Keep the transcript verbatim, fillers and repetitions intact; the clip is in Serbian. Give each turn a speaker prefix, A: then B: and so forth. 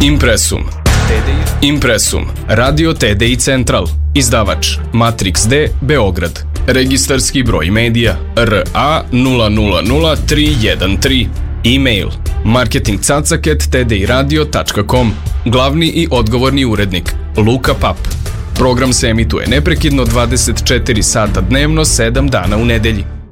A: Impresum. Impresum. Radio T D I Central. Izdavač Matrix D, Beograd. Registarski broj medija R A nula nula nula tri jedan tri. E-mail marketing cacak at t d i radio tačka com. Glavni i odgovorni urednik Luka Pap. Program se emituje neprekidno dvadeset četiri sata dnevno, sedam dana u nedelji.